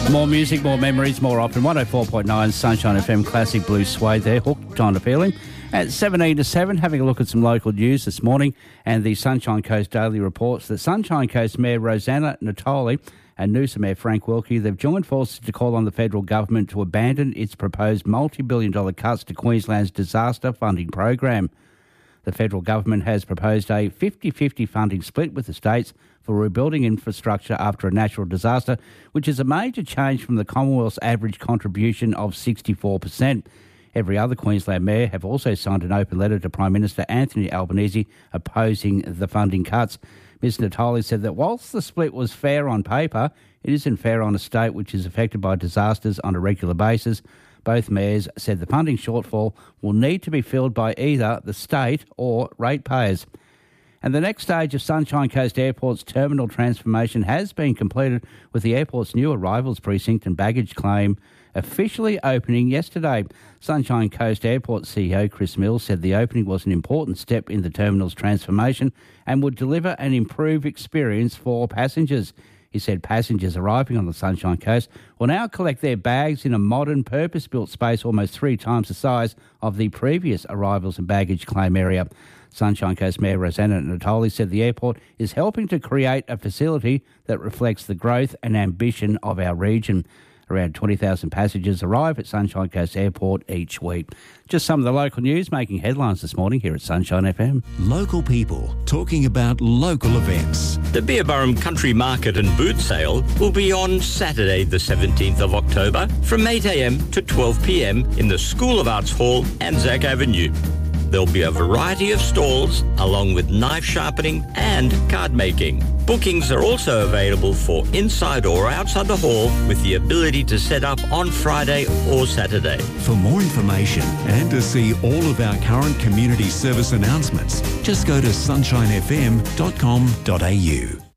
More music, more memories, more often. 104.9 Sunshine FM Classic Blue Suede there. Hooked, trying to feel him. At 17 to 7, having a look at some local news this morning, and the Sunshine Coast Daily reports that Sunshine Coast Mayor Rosanna Natoli and Noosa Mayor Frank Wilkie, they've joined forces to call on the federal government to abandon its proposed multi-billion-dollar cuts to Queensland's disaster funding program. The federal government has proposed a 50-50 funding split with the states for rebuilding infrastructure after a natural disaster, which is a major change from the Commonwealth's average contribution of 64%. Every other Queensland mayor have also signed an open letter to Prime Minister Anthony Albanese opposing the funding cuts. Ms Natoli said that whilst the split was fair on paper, it isn't fair on a state which is affected by disasters on a regular basis. Both mayors said the funding shortfall will need to be filled by either the state or ratepayers. And the next stage of Sunshine Coast Airport's terminal transformation has been completed, with the airport's new arrivals precinct and baggage claim officially opening yesterday. Sunshine Coast Airport CEO Chris Mills said the opening was an important step in the terminal's transformation and would deliver an improved experience for passengers. He said passengers arriving on the Sunshine Coast will now collect their bags in a modern, purpose-built space almost 3 times the size of the previous arrivals and baggage claim area. Sunshine Coast Mayor Rosanna Natoli said the airport is helping to create a facility that reflects the growth and ambition of our region. Around 20,000 passengers arrive at Sunshine Coast Airport each week. Just some of the local news making headlines this morning here at Sunshine FM. Local people talking about local events. The Beerburrum Country Market and Boot Sale will be on Saturday the 17th of October from 8 a.m. to 12 p.m. in the School of Arts Hall, Anzac Avenue. There'll be a variety of stalls along with knife sharpening and card making. Bookings are also available for inside or outside the hall with the ability to set up on Friday or Saturday. For more information and to see all of our current community service announcements, just go to sunshinefm.com.au.